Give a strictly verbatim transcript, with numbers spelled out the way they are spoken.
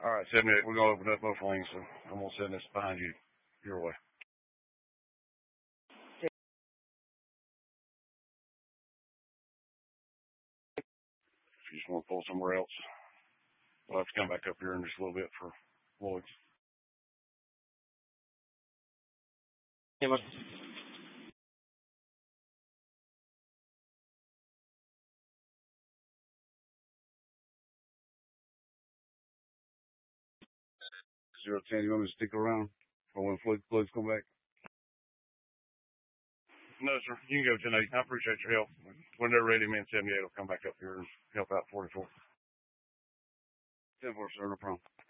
All right, seventy-eight, we're going to open up both lanes, so I'm going to send this behind you, your way. If you just want to pull somewhere else, we'll have to come back up here in just a little bit for Lloyd's. Yeah, Zero ten, you want me to stick around for when Floyd, Floyd's come back? No, sir. You can go ten eight. I appreciate your help. When they're ready, me and seventy-eight will come back up here and help out forty-four. ten four, sir. No problem.